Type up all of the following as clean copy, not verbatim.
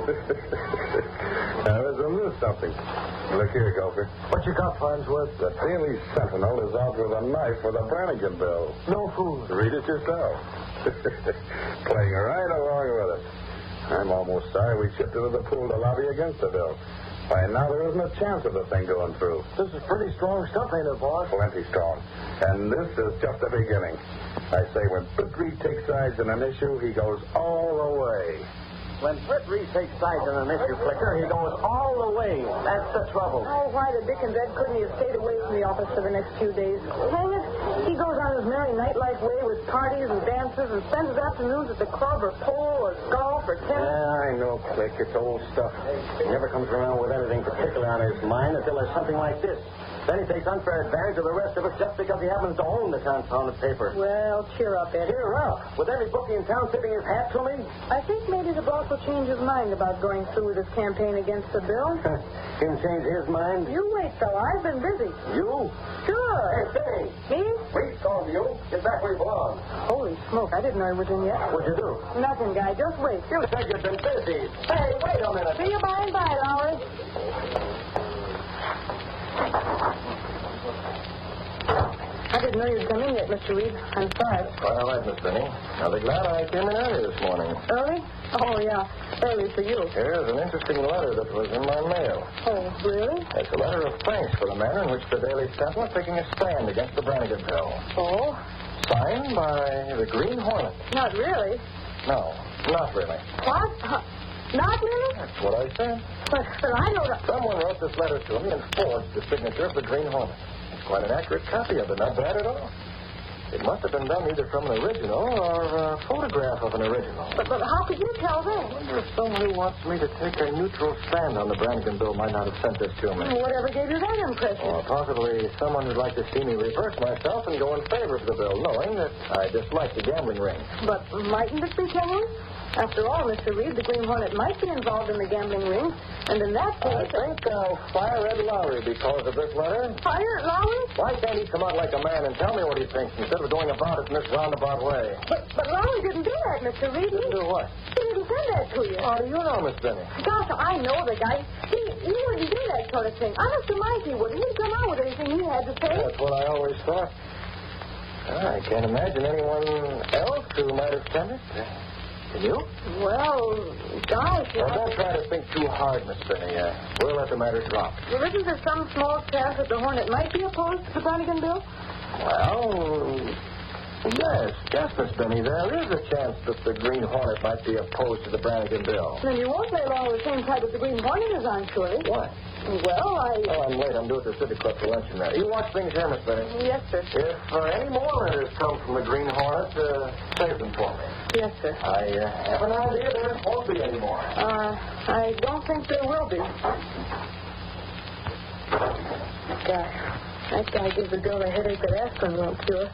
Now, there's a little something. Look here, Gopher. What you got, Farnsworth? The Daily Sentinel is out with a knife for the Brannigan bill. No fool. Read it yourself. Playing right along with it. I'm almost sorry we chipped into the pool to lobby against the bill. By now, there isn't a chance of the thing going through. This is pretty strong stuff, ain't it, boss? Plenty strong. And this is just the beginning. I say when Britt Reed takes sides in an issue, he goes all the way. When Britt Reed takes sides in an issue, Flicker, he goes all the way. That's the trouble. Oh, why the dickens Ed couldn't he have stayed away from the office for the next few days? Hang it, he goes on his merry nightlife way with parties and dances and spends his afternoons at the club or pool or golf or tennis. Yeah, I know, Click. It's old stuff. He never comes around with anything particular on his mind until there's something like this. Then he takes unfair advantage of the rest of us just because he happens to own the confounded paper. Well, cheer up, Ed. Cheer up. With every bookie in town tipping his hat to me? I think maybe the boss will change his mind about going through with his campaign against the bill. Can change his mind? You wait, fella. I've been busy. You? Sure. Hey, Benny. Me? Wait, all of you. Get back where you belong. Holy smoke, I didn't know he was in yet. What'd you do? Nothing, guy. Just wait. You said you'd been busy. Hey, wait a minute. See you by and by, Lowry. I didn't know you'd come in yet, Mr. Reed. I'm sorry. Quite all right, Miss Benny. I'll be glad I came in early this morning. Early? Oh, yeah. Early for you. Here's an interesting letter that was in my mail. Oh, really? It's a letter of thanks for the manner in which the Daily Sentinel is taking a stand against the Brannigan bill. Oh? Signed by the Green Hornet. Not really. No, not really. What? Not really? That's what I said. But I know that... Someone wrote this letter to me and forged the signature of the Green Hornet. It's quite an accurate copy of it, not bad at all. It must have been done either from an original or a photograph of an original. But how could you tell I that? wonder if someone who wants me to take a neutral stand on the Brannigan bill might not have sent this to me. Whatever gave you that impression? Or possibly someone who'd like to see me reverse myself and go in favor of the bill, knowing that I dislike the gambling ring. But mightn't it be genuine? After all, Mr. Reed, the Green Hornet might be involved in the gambling ring, and in that I case... think I'll fire Ed Lowry because of this letter. Fire Lowry? Why can't he come out like a man and tell me what he thinks instead of going about it in this roundabout way? But Lowry didn't do that, Mr. Reed. Didn't do what? He didn't send that to you. How do you know, Miss Benny? Gosh, I know the guy. He wouldn't do that sort of thing. Honest to Mike, he wouldn't. He'd come out with anything he had to say. That's what I always thought. I can't imagine anyone else who might have sent it. Can you? Well, gosh, you Well, know... don't try to think too hard, Miss Benny. We'll let the matter drop. Well, isn't there some small chance that the Hornet might be opposed to the Brannigan bill? Well, yes, Miss Benny, there is a chance that the Green Hornet might be opposed to the Brannigan bill. Then you won't play along with the same side that the Green Hornet is on, surely. Why? Well, Oh, I'm late. I'm due at the City Club for luncheon there. You watch things here, Miss Benny. Yes, sir. If any more letters come from the Green Hornet, save them for me. Yes, sir. I have an idea there won't be any more. I don't think there will be. That guy gives the girl a headache that aspirin won't cure.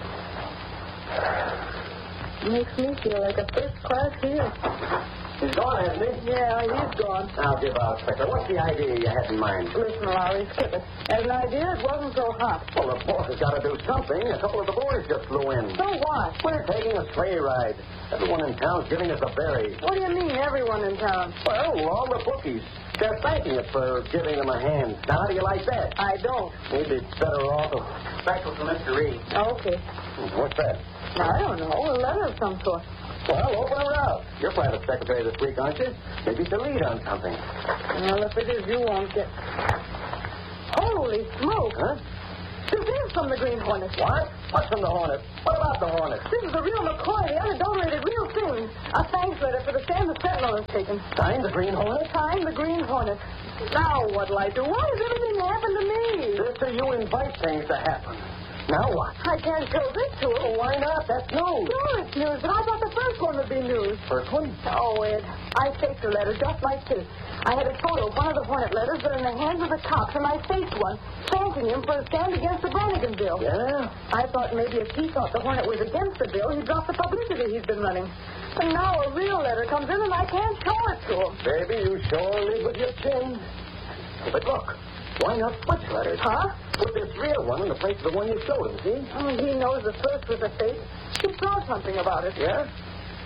Makes me feel like a first-class heel. He's gone, hasn't he? Yeah, he's gone. Now give out, Spectre. What's the idea you had in mind? Listen, Lowry, skip it. As an idea, it wasn't so hot. Well, the boss has got to do something. A couple of the boys just flew in. So what? We're taking a sleigh ride. Everyone in town's giving us a berry. What do you mean, everyone in town? Well, all the bookies. They're thanking us for giving them a hand. Now, how do you like that? I don't. Maybe it's better off. Special to Mr. Reed. Okay. What's that? I don't know. A letter of some sort. Well, open her up. You're private secretary this week, aren't you? Maybe to lead on something. Well, if it is, you won't get... Holy smoke. Huh? This is from the Green Hornet. What? What's from the Hornet? What about the Hornet? This is the real McCoy, the unadulterated real thing. A thanks letter for the stand the Sentinel has taken. Signed the Green Hornet? Signed the Green Hornet. Now what'll I do? Why does everything happen to me? Sister, you invite things to happen. Now what? I can't show this to him. Why not? That's news. Sure, it's news, but I thought the first one would be news. First one? Oh, Ed, I faked the letter just like this. I had a photo of one of the Hornet letters, but in the hands of the cops, and I faked one, thanking him for his stand against the Brannigan bill. Yeah? I thought maybe if he thought the Hornet was against the bill, he'd drop the publicity he's been running. And now a real letter comes in, and I can't show it to him. Baby, you sure live with your chin. But look, why not switch letters? Huh? Put this real one in the place of the one you showed him, see? Oh, he knows the first was a fake. He saw something about it. Yeah?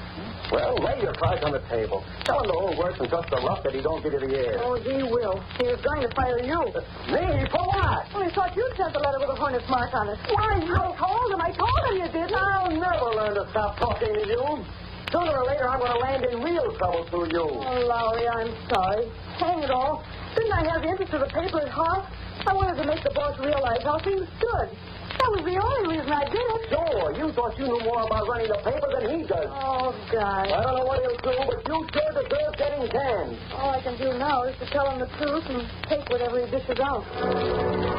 Well, lay your cards on the table. Tell him the whole works and just the luck that he don't give you the air. Oh, he will. He was going to fire you. Me? For what? Well, he thought you'd sent the letter with a hornet's mark on it. Why, I told him you did. I'll never learn to stop talking to you. Sooner or later, I'm going to land in real trouble through you. Oh, Lowry, I'm sorry. Hang it all. Didn't I have the interest of the paper at heart? I wanted to make the boss realize how things stood. That was the only reason I did it. Sure, you thought you knew more about running the paper than he does. Oh, God. I don't know what he'll do, but you sure deserve getting canned. All I can do now is to tell him the truth and take whatever he dishes out.